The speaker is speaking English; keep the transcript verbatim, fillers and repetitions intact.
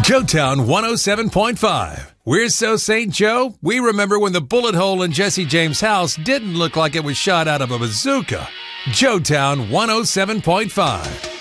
Joetown one oh seven point five. We're so Saint Joe, we remember when the bullet hole in Jesse James' house didn't look like it was shot out of a bazooka. Joetown one oh seven point five.